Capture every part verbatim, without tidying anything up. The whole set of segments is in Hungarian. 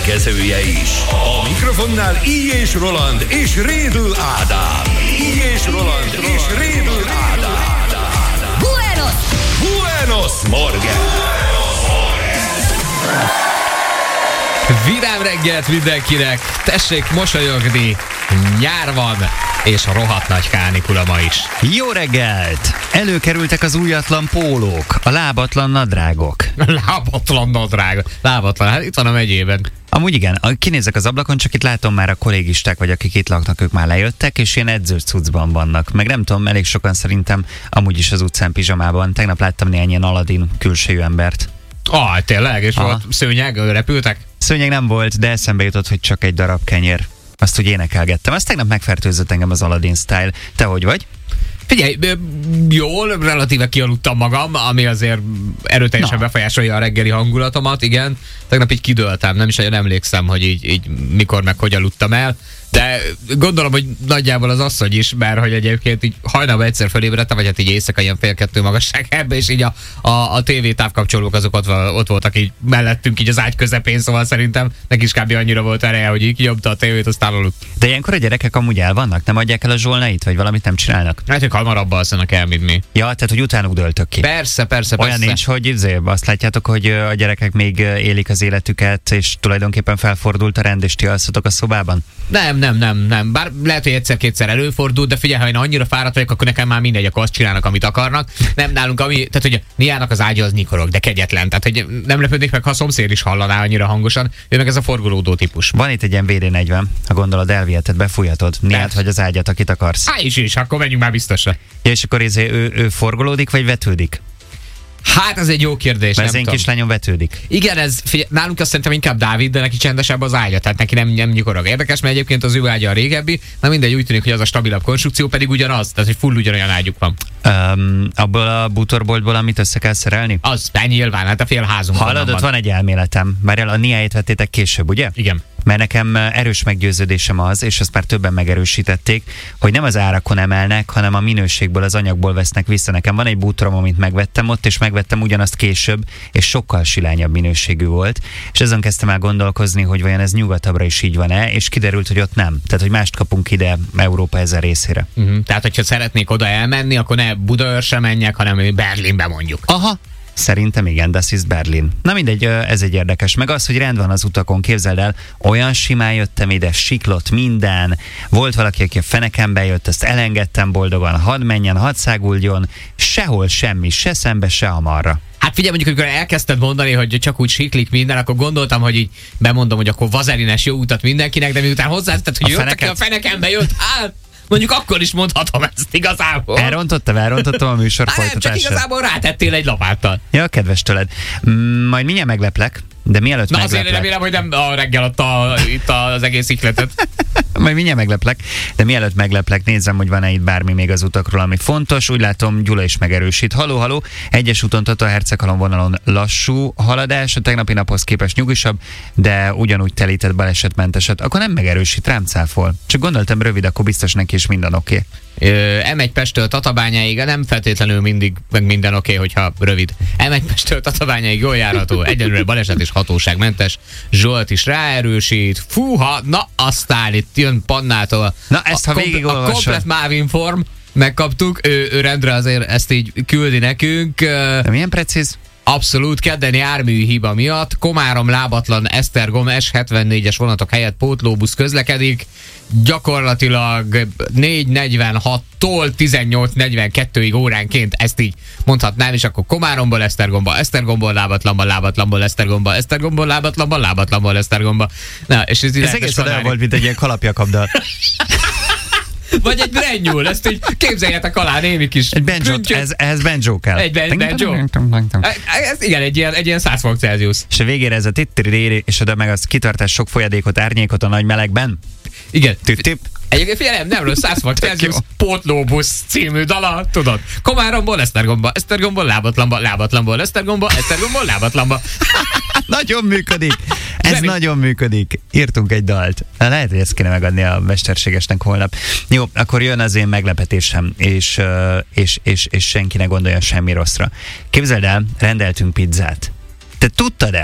Kezője is. A mikrofonnál I. és Roland és Rédl Ádám. I. és Roland és Rédl Ádám. Buenos! Buenos Morgen! Vidám reggelt mindenkinek, tessék mosolyogni, nyár van, és a rohadt nagy kánikula ma is. Jó reggelt! Előkerültek az újatlan pólók, a lábatlan nadrágok. Lábatlan nadrág, lábatlan, hát itt van a megyében. Amúgy igen, kinézek az ablakon, csak itt látom már a kollégisták, vagy akik itt laknak, ők már lejöttek, és ilyen edzőcucban vannak. Meg nem tudom, elég sokan szerintem amúgy is az utcán pizsamában. Tegnap láttam néhány ilyen Aladdin külsejű embert. Ah, tényleg? És Aha. volt szőnyeg, repültek? Szőnyeg nem volt, de eszembe jutott, hogy csak egy darab kenyér. Azt úgy énekelgettem. Azt tegnap megfertőzött engem az Aladdin style. Te hogy vagy? Figyelj, jól, relatíve kialudtam magam, ami azért erőteljesen Na. befolyásolja a reggeli hangulatomat, igen. Tegnap így kidőltem, nem is nagyon emlékszem, hogy így, így mikor meg hogy aludtam el. De gondolom, hogy nagyjából az asszony is, mert hogy egyébként így hajnalban egyszer fölébredtem, vagy hát így éjszaka ilyen fél kettő magasságában, és így a, a, a tévé távkapcsolók azok ott, ott voltak így mellettünk, így az ágy közepén, szóval szerintem neki is kb. Annyira volt ereje, hogy így kinyomta a tévét, aztán aludt. De ilyenkor a gyerekek amúgy el vannak? Nem adják el a zsolnait, vagy valamit nem csinálnak? Hát ők hamarabb alszanak el, mint mi. Ja, tehát hogy utánuk dőltök ki. Persze, persze, persze. Olyan nincs, hogy izé, azt látjátok, hogy a gyerekek még élik az életüket, és tulajdonképpen felfordult a rend, és ti alszotok a szobában? Nem, nem, nem, nem. Bár lehet, hogy egyszer-kétszer előfordul, de figyelj, ha én annyira fáradt vagyok, akkor nekem már mindegy, akkor azt csinálnak, amit akarnak. Nem nálunk, ami, tehát hogy Niának az ágya az nyikorog, de kegyetlen. Tehát, hogy nem lepődnék meg, ha a szomszéd is hallaná annyira hangosan. Ő meg ez a forgolódó típus. Van itt egy ilyen vé dé negyven, ha gondolod, elviheted, befújhatod. Niát vagy az ágyat, akit akarsz. Á, is is, akkor menjünk már biztosra. Ja, és akkor izé, ő, ő forgolódik, vagy vetődik? Hát ez egy jó kérdés. Mert az nem én tudom. kislányom vetődik. Igen, ez figyelj, nálunk azt szerintem inkább Dávid, de neki csendesebb az ágya, tehát neki nem, nem nyikorog. Érdekes, mert egyébként az ő ágya a régebbi, na mindegy, úgy tűnik, hogy az a stabilabb konstrukció, pedig ugyanaz, tehát hogy full ugyanolyan ágyuk van. Um, abból a bútorboltból, amit össze kell szerelni? Az, de nyilván, hát a fél házunk. Hallod, ott van egy elméletem. Már a Niáit vettétek később, ugye? Igen. Mert nekem erős meggyőződésem az, és ezt már többen megerősítették, hogy nem az árakon emelnek, hanem a minőségből, az anyagból vesznek vissza. Nekem van egy bútorom, amit megvettem ott, és megvettem ugyanazt később, és sokkal silányabb minőségű volt. És ezen kezdtem el gondolkozni, hogy vajon ez nyugatabbra is így van-e, és kiderült, hogy ott nem. Tehát, hogy mást kapunk ide Európa ezen részére. Uh-huh. Tehát, hogyha szeretnék oda elmenni, akkor ne Budaörsre menjek, hanem Berlinbe mondjuk. Aha. Szerintem igen, das ist Berlin. Na mindegy, ez egy érdekes. Meg az, hogy rend van az utakon, képzeld el, olyan simán jöttem ide, siklott minden, volt valaki, aki a fenekembe jött, azt elengedtem boldogan, hadd menjen, hadd száguldjon, sehol semmi, se szembe, se amarra. Hát figyelj, mondjuk, amikor elkezdted mondani, hogy csak úgy siklik minden, akkor gondoltam, hogy így bemondom, hogy akkor vazelines jó utat mindenkinek, de miután hozzátetted, hogy A jött, aki feneket... a fenekembe jött, hát mondjuk akkor is mondhatom ezt igazából. Elrontottam, elrontottam a műsor Hát nem, csak folytatását. igazából rátettél egy lapáttal. Ja, kedves tőled. Mm, majd mindjárt megleplek, de mielőtt Na megleplek... azért remélem, hogy nem a reggel adta itt az egész ikletet. Majd mindjárt megleplek, de mielőtt megleplek, nézzem, hogy van-e itt bármi még az utakról, ami fontos. Úgy látom, Gyula is megerősít. Haló, haló, egyes úton Tata-Herceghalom vonalon lassú haladás, a tegnapi naphoz képest nyugisabb, de ugyanúgy telített balesetmenteset. Akkor nem megerősít, rám cáfol. Csak gondoltam rövid, akkor biztos neki is minden oké. Okay. em egy Pesttől Tatabányáig, nem feltétlenül mindig, meg minden oké, okay, hogyha rövid. em egy Pesttől Tatabányáig jól járható, egyenlőre baleset és hatóságmentes. Zsolt is ráerősít. Fúha, na aztán itt jön Pannától. Na ezt, ha végigolvasod. A komplet Mávinform megkaptuk, ő, ő rendre azért ezt így küldi nekünk. De milyen precíz? Abszolút, kedden jármű hiba miatt Komárom lábatlan Esztergom es hetvennégyes vonatok helyett pótlóbusz közlekedik. Gyakorlatilag négy negyvenhattól tizennyolc negyvenkettőig óránként ezt így mondhatnám, és akkor Komáromból Esztergomba, Esztergomból lábatlanba, lábatlanból Esztergomba, Esztergomból lábatlanba, lábatlanból Esztergomba. Na, és ez, Ez egész olyan volt, mint egy ilyen kalapjakabdal. Vagy egy brand ezt így képzeljetek alá némi kis Egy banjo, ez, ez banjo kell. Egy ben, banjo. Ez igen, egy ilyen, egy ilyen száz fok Celsius. És a végére ez a tittiréri, és oda meg az kitartás sok folyadékot, árnyékot a nagy melegben. Igen. Tip-tip. Egyébként figyelem, nemről száz fok Celsius pótlóbusz című dala, tudod. Komáromból Esztergomba, Esztergomból lábatlanba, lábatlanból Esztergomba, Esztergomból lábatlanba. Nagyon működik. Ez Zseni. nagyon működik. Írtunk egy dalt. Lehet, hogy ezt kéne megadni a mesterségesnek holnap. Jó, akkor jön az én meglepetésem, és, és, és, és senki ne gondolja semmi rosszra. Képzeld el, rendeltünk pizzát. Te tudtad-e?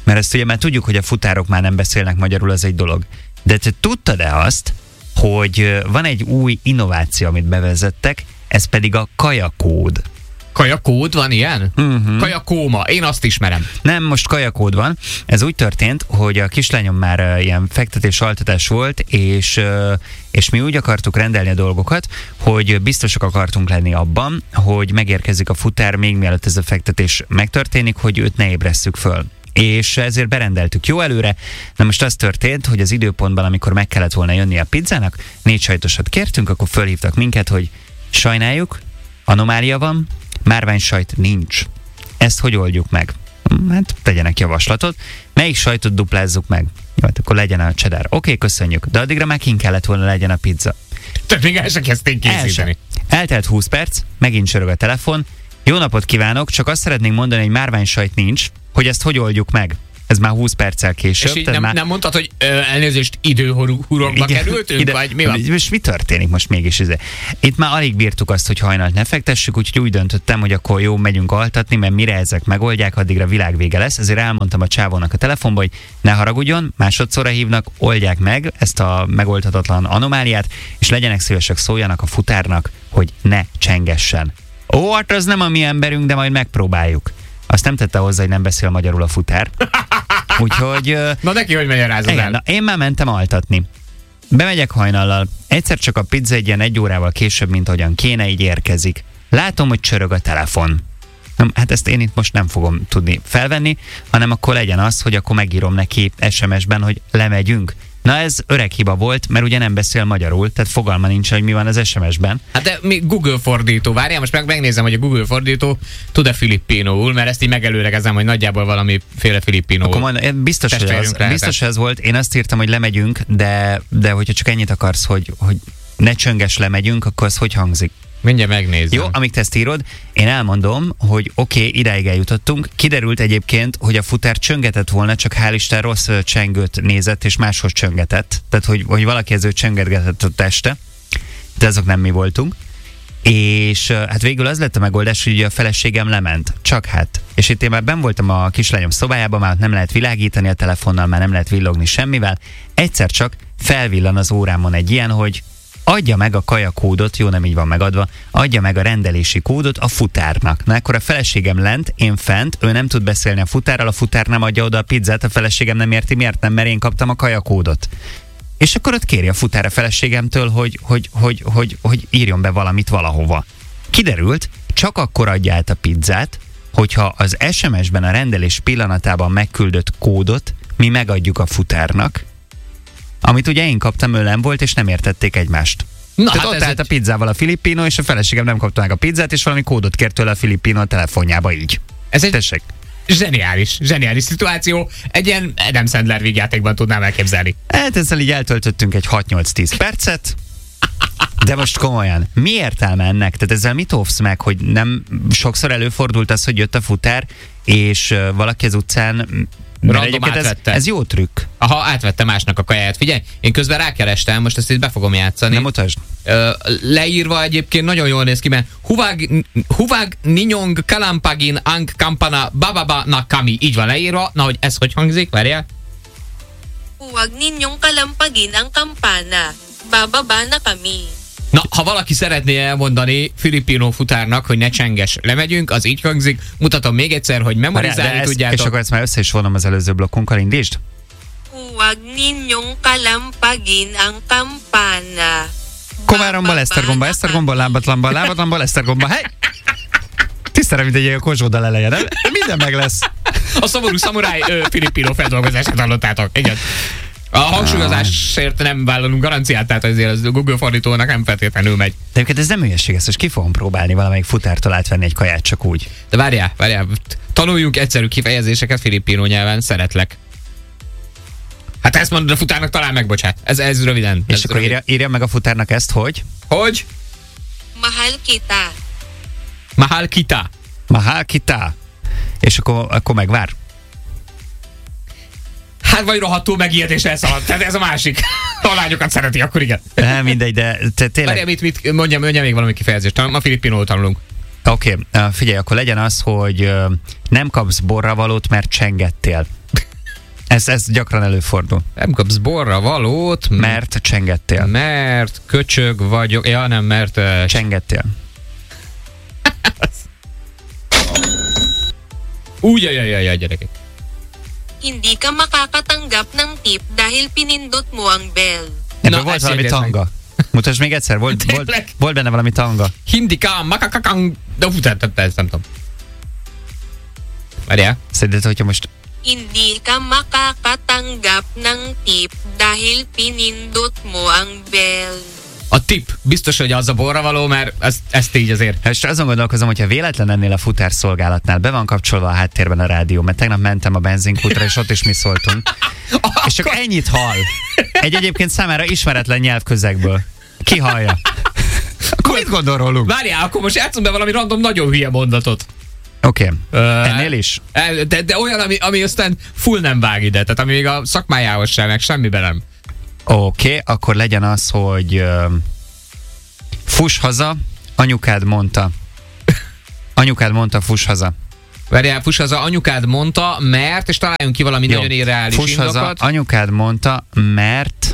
Mert ezt ugye már tudjuk, hogy a futárok már nem beszélnek magyarul, az egy dolog. De te tudtad-e azt, hogy van egy új innováció, amit bevezettek, ez pedig a kajakód. Kajakód van ilyen? Uh-huh. Kajakóma, én azt ismerem. Nem, most kajakód van. Ez úgy történt, hogy a kislányom már uh, ilyen fektetés, altatás volt, és, uh, és mi úgy akartuk rendelni a dolgokat, hogy biztosak akartunk lenni abban, hogy megérkezik a futár még mielőtt ez a fektetés megtörténik, hogy őt ne ébresszük föl. És ezért berendeltük jó előre. Na most az történt, hogy az időpontban, amikor meg kellett volna jönni a pizzának, négy sajtosat kértünk, akkor fölhívtak minket, hogy sajnáljuk, anomália van, márványsajt nincs. Ezt hogy oldjuk meg? Hát tegyenek javaslatot. Melyik sajtot duplázzuk meg? Jó, hát akkor legyen a cheddar. Oké, okay, köszönjük. De addigra már kint kellett volna legyen a pizza. Tehát még el se kezdték készíteni. Eltelt húsz perc, megint csörög a telefon. Jó napot kívánok, csak azt szeretnénk mondani, hogy márványsajt nincs, hogy ezt hogy oldjuk meg. Ez már húsz perccel később. És így nem, már... nem mondtad, hogy ö, elnézést időhurokba kerültünk, ide, vagy mi van? És mi történik most mégis? Ide? Itt már alig bírtuk azt, hogy hajnalt ne fektessük, úgyhogy úgy döntöttem, hogy akkor jó, megyünk altatni, mert mire ezek megoldják, addigra világvége lesz. Ezért elmondtam a csávónak a telefonba, hogy ne haragudjon, másodszorra hívnak, oldják meg ezt a megoldhatatlan anomáliát, és legyenek szívesek, szóljanak a futárnak, hogy ne csengessen. Ó, hát az nem a mi emberünk, de majd megpróbáljuk. Azt nem tette hozzá, hogy nem beszél magyarul a futár. Úgyhogy... Na neki, hogy magyarázod el? Na, én már mentem altatni. Bemegyek hajnallal. Egyszer csak a pizza egy ilyen egy órával később, mint ahogyan kéne, így érkezik. Látom, hogy csörög a telefon. Nem, hát ezt én itt most nem fogom tudni felvenni, hanem akkor legyen az, hogy akkor megírom neki es em es-ben, hogy lemegyünk. Na ez öreg hiba volt, mert ugye nem beszél magyarul, tehát fogalma nincs, hogy mi van az es em es-ben. Hát de mi Google fordító, várjál, most meg megnézem, hogy a Google fordító tud-e filippinóul, mert ezt így megelőlegezem, hogy nagyjából valamiféle filippinóul. Akkor majd, biztos, hogy az, biztos, ez volt. Én azt írtam, hogy lemegyünk, de, de hogyha csak ennyit akarsz, hogy, hogy ne csönges lemegyünk, akkor az hogy hangzik? Mindjárt megnézem. Jó, amíg te ezt írod, én elmondom, hogy oké, okay, idáig eljutottunk. Kiderült egyébként, hogy a futár csöngetett volna, csak hál' Isten rossz csengőt nézett, és máshoz csöngetett. Tehát, hogy, hogy valaki ezzel csöngetgetett a teste, de azok nem mi voltunk. És hát végül az lett a megoldás, hogy ugye a feleségem lement. Csak hát. És itt én már benn voltam a kislányom szobájában, már nem lehet világítani a telefonnal, már nem lehet villogni semmivel. Egyszer csak felvillan az órámon egy ilyen, hogy adja meg a kajakódot, jó, nem így van megadva, adja meg a rendelési kódot a futárnak. Na, akkor a feleségem lent, én fent, ő nem tud beszélni a futárral, a futár nem adja oda a pizzát, a feleségem nem érti, miért nem, mert én kaptam a kajakódot. És akkor ott kéri a futár a feleségemtől, hogy, hogy, hogy, hogy, hogy írjon be valamit valahova. Kiderült, csak akkor adja át a pizzát, hogyha az es em es-ben a rendelés pillanatában megküldött kódot mi megadjuk a futárnak, amit ugye én kaptam, ő nem volt, és nem értették egymást. Na, tehát hát ott állt egy... a pizzával a filippino, és a feleségem nem kapta meg a pizzát, és valami kódot kért tőle a filippino a telefonjába így. Ez egy Tessék. zseniális, zseniális szituáció. Egy ilyen Adam Sandler vígjátékban tudnám elképzelni. Hát ezzel így eltöltöttünk egy hat-nyolc-tíz percet, de most komolyan, mi értelme ennek? Tehát ezzel mit óvsz meg, hogy nem sokszor előfordult az, hogy jött a futár, és valaki az utcán... Random ez, ez jó trükk. Aha, átvette másnak a kajáját. Figyelj, én közben rákerestem, most ezt itt be fogom játszani. Nem mutasd. Ö, leírva egyébként nagyon jól néz ki, mert Huvag, Huvag Ninyong Kalampagin Ang Kampana Bababa Nakami. Így van leírva. Na, hogy ez hogy hangzik? Várjál. Huvag Ninyong Kalampagin Ang Kampana Bababa Nakami. Na, ha valaki szeretné elmondani filippino futárnak, hogy ne csenges, lemegyünk, az így hangzik. Mutatom még egyszer, hogy memorizálni ezt, tudjátok. És akkor ezt már össze is vonom az előző blokkunkkal, indítsd. Huwag ninyong kalampagin ang kampana. Komáromba, Esztergomba, Esztergomba, lábatlanba, lábatlanba, Esztergomba, hely! Tisztelem, mint egy ilyen kozsódal eleje, nem? Minden meg lesz. A szomorú szamuráj filippino feldolgozását hallottátok. Igen. A hangsúlyozásért nem vállalunk garanciát, tehát azért az Google fordítónak nem feltétlenül megy. De egyébként ez nem hülyeség, ezt most ki fogom próbálni valamelyik futártól átvenni egy kaját csak úgy. De várjál, várjál, tanuljunk egyszerű kifejezéseket filippino nyelven, szeretlek. Hát ezt mondod a futárnak, talán megbocsát. Ez, ez röviden. És ez akkor írja, írja meg a futárnak ezt, hogy? Hogy? Mahal kita. Mahal kita. Mahal kita. És akkor, akkor megvár. Hát vagy rohadtul megijed és elszaladt. Tehát ez a másik. A lányokat szereti, akkor igen. Nem mindegy, de te tényleg... Várjál, mit, mit mondjam, mondjam még valami kifejezést. Ma filippinót tanulunk. Oké, okay, figyelj, akkor legyen az, hogy nem kapsz borravalót, mert csengettél. Ez, ez gyakran előfordul. Nem kapsz borra valót, Mert csengettél. mert köcsög vagyok. Ja, nem, mert... Uh, Csengettél. Úgy, jaj, jaj, jaj, gyerekek. Hindi ka makakatanggap ng tip dahil pinindot mo ang bell. Ebből Na, volt ezt valami jegyezd meg. tanga. Mutasd még egyszer, volt, volt, Tényleg? volt benne valami tanga. Hindika, makakakang... De hú, te, te, te, ezt nem tudom. Várjál. Szerinted, hogyha most Hindi ka makakatanggap ng tip dahil pinindot mo ang bell. A tip. Biztos, hogy az a borra való, mert ezt, ezt így azért... és azon gondolkozom, hogyha véletlen ennél a futárszolgálatnál be van kapcsolva a háttérben a rádió, mert tegnap mentem a benzinkútra, és ott is mi szóltunk. És csak ennyit hall. Egy egyébként számára ismeretlen nyelvközegből. Ki hallja? Akkor mit gondol rólunk? Várjál, akkor most játszunk be valami random, nagyon hülye mondatot. Oké. Okay. Ö, Ennél is? De, de olyan, ami, ami aztán full nem vág ide, tehát ami még a szakmájához sem, meg semmiben nem. Oké, okay, akkor legyen az, hogy uh, fuss haza, anyukád mondta. Anyukád mondta, fuss haza. Várjál, fuss haza, anyukád mondta, mert, és találjunk ki valami Jó. nagyon irreális Fuss haza, indokat. anyukád mondta, mert...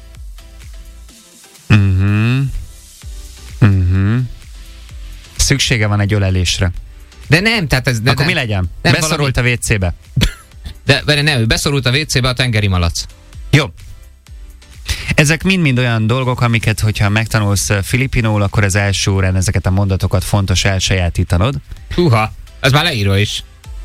Uh-huh. Uh-huh. Szüksége van egy ölelésre. De nem, tehát ez... De Akkor nem, mi legyen? Nem, Beszorult valami- a vécébe. De várjál, nem, ő beszorult a vécébe a tengeri malac. Jó. Ezek mind-mind olyan dolgok, amiket, hogyha megtanulsz filipinul, akkor az első órán ezeket a mondatokat fontos elsajátítanod. Húha, ez már leíró is.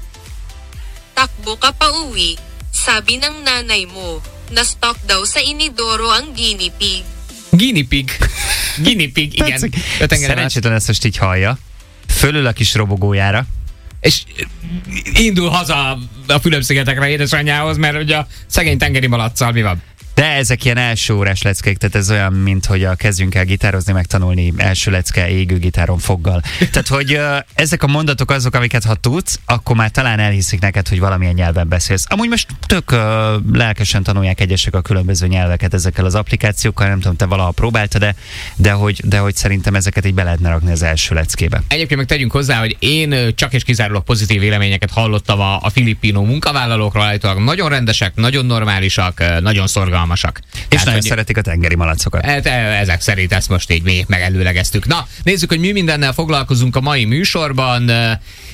Takbo ka pa uwi. Sabi ng nanay mo, na-stock daw sa inidoro ang guinea pig. Guinea pig. Guinea pig, igen. Tetszik. A tengeri malac. Szerencsétlen ezt most így hallja. Fölül a kis robogójára. És indul haza a Fülöp-szigetekre édesanyjához, mert ugye a szegény tengeri malacsal mi van? De ezek ilyen első órás leckék, tehát ez olyan, mint hogy a kezdjünk el gitározni, megtanulni első lecke égő gitáron foggal. Tehát, hogy uh, ezek a mondatok azok, amiket ha tudsz, akkor már talán elhiszik neked, hogy valamilyen nyelven beszélsz. Amúgy most tök uh, lelkesen tanulják egyesek a különböző nyelveket ezekkel az applikációkkal, nem tudom, te valaha próbáltad, de, de, hogy, de hogy szerintem ezeket így be lehetne rakni az első leckébe. Egyébként meg tegyünk hozzá, hogy én ö, csak és kizárólag pozitív véleményeket hallottam a, a filipino munkavállalókról, állítólag nagyon rendesek, nagyon normálisak, ö, nagyon szorgalmasak. És Tehát, nagyon hogy- szeretik a tengeri malacokat. Hát, e- ezek szerint ezt most így mi megelőlegeztük. Na, nézzük, hogy mi mindennel foglalkozunk a mai műsorban. Ö,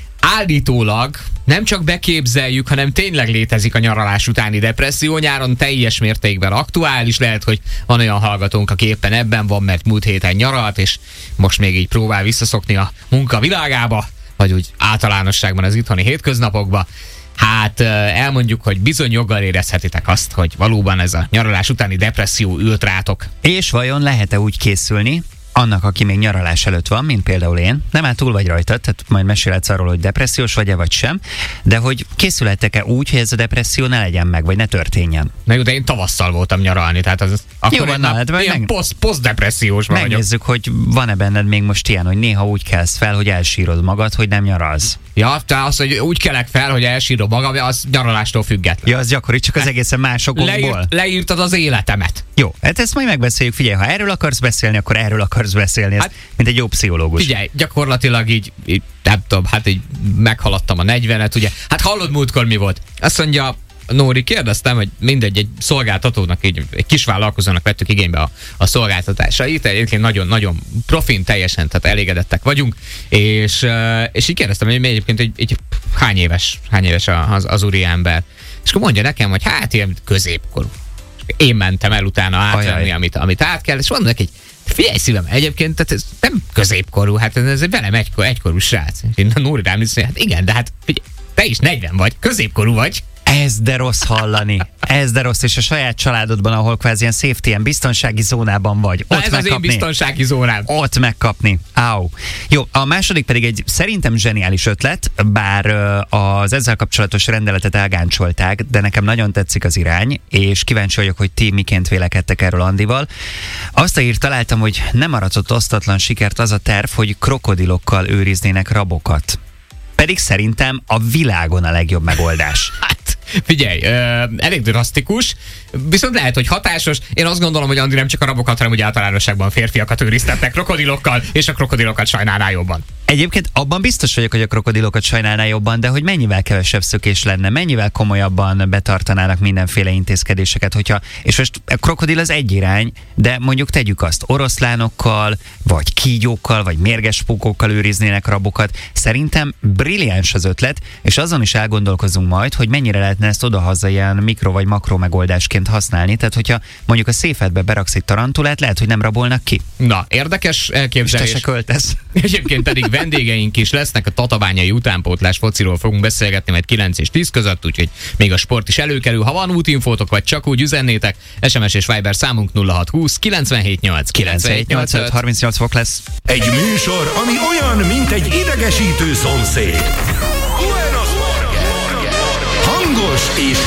Állítólag nem csak beképzeljük, hanem tényleg létezik a nyaralás utáni depresszió. Nyáron teljes mértékben aktuális. Lehet, hogy van olyan hallgatónk, aki éppen ebben van, mert múlt héten nyaralt, és most még így próbál visszaszokni a munka világába, vagy úgy általánosságban az itthoni hétköznapokba. Hát ö, elmondjuk, hogy bizony joggal érezhetitek azt, hogy valóban ez a nyaralás utáni depresszió ült rátok. És vajon lehet-e úgy készülni, annak, aki még nyaralás előtt van, mint például én, nem áll túl vagy rajta, tehát majd mesélhetsz arról, hogy depressziós vagy-e vagy sem, de hogy készülhetek-e úgy, hogy ez a depresszió ne legyen meg, vagy ne történjen. Na jó, de én tavasszal voltam nyaralni, tehát az akkor Jó van, én na, már hát majd ilyen meg- poszt, posztdepressziós vagyok. Megnézzük, hogy van-e benned még most ilyen, hogy néha úgy kelsz fel, hogy elsírod magad, hogy nem nyaralsz. Ja, tehát az, hogy úgy kelek fel, hogy elsírom magam, az nyaralástól független. Ja, az gyakori, csak az egészen másokból. Leírt, leírtad az életemet. Jó, hát ezt majd megbeszéljük. Figyelj, ha erről akarsz beszélni, akkor erről akarsz beszélni. Ez, Hát- mint egy jó pszichológus. Figyelj, gyakorlatilag így, így nem tudom, hát így meghaladtam a negyvenet, ugye. Hát hallod múltkor mi volt? Azt mondja, Nóri, kérdeztem, hogy mindegy, egy szolgáltatónak, így, egy kis vállalkozónak vettük igénybe a, a szolgáltatásait, egyébként nagyon-nagyon profin, teljesen, tehát elégedettek vagyunk, és, eh, és így kérdeztem, hogy egyébként egy, egy hány éves, hány éves az, az úri ember. És akkor mondja nekem, hogy hát ilyen középkorú. És én mentem el utána átvenni, amit, amit át kell, és mondom neki, hogy figyelj szívem, egyébként tehát ez nem középkorú, hát ez egy velem egykor, egykorú srác. És én Nóri rám néz, hát igen, de hát figyelj, te is negyven vagy, középkorú vagy. Ez de rossz hallani. Ez de rossz, és a saját családodban, ahol kvázi ilyen safety, ilyen biztonsági zónában vagy. Na Ott ez az én megkapni. biztonsági zónám. Ott megkapni. Áú. Jó, a második pedig egy szerintem zseniális ötlet, bár ö, az ezzel kapcsolatos rendeletet elgáncsolták, de nekem nagyon tetszik az irány, és kíváncsi vagyok, hogy ti miként vélekedtek erről Andival. Azt a hírt találtam, hogy nem aratott osztatlan sikert az a terv, hogy krokodilokkal őriznének rabokat. Pedig szerintem a világon a legjobb megoldás. Hát, Figyelj, ö, elég drasztikus, viszont lehet, hogy hatásos. Én azt gondolom, hogy Andi nem csak a rabokat, hanem úgy általánosságban férfiakat őriztetnek krokodilokkal, és a krokodilokat sajnálná jobban. Egyébként abban biztos vagyok, hogy a krokodilokat sajnálná jobban, de hogy mennyivel kevesebb szökés lenne, mennyivel komolyabban betartanának mindenféle intézkedéseket, hogyha, és most a krokodil az egy irány, de mondjuk tegyük azt, oroszlánokkal, vagy kígyókkal, vagy mérges pókokkal őriznének rabokat. Szerintem brilliáns az ötlet, és azon is elgondolkozunk majd, hogy mennyire lehetne ezt odahaza ilyen mikro vagy makro megoldásként használni. Tehát, hogyha mondjuk a széfedbe beraksz egy tarantulát, lehet, hogy nem rabolnak ki. Na, érdekes elképzelés. És te se költesz. Egyébként pedig vendégeink is lesznek, a tatabányai utánpótlás fociról fogunk beszélgetni majd kilenc és tíz között, úgyhogy még a sport is előkerül. Ha van útinfótok, vagy csak úgy üzennétek, es em es és Viber számunk nulla hat húsz kilencvenhét nyolc kilencvenhét nyolc harmincnyolc fok lesz. Egy műsor, ami olyan, mint egy idegesítő szomszéd. Buenos Morgen! Hangos és